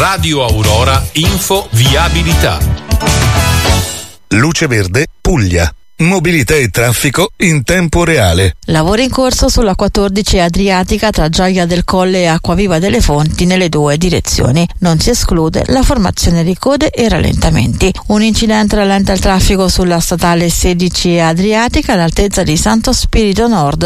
Radio Aurora Info Viabilità. Luce Verde Puglia. Mobilità e traffico in tempo reale. Lavori in corso sulla 14 Adriatica tra Gioia del Colle e Acquaviva delle Fonti nelle due direzioni. Non si esclude la formazione di code e rallentamenti. Un incidente rallenta il traffico sulla statale 16 Adriatica all'altezza di Santo Spirito Nord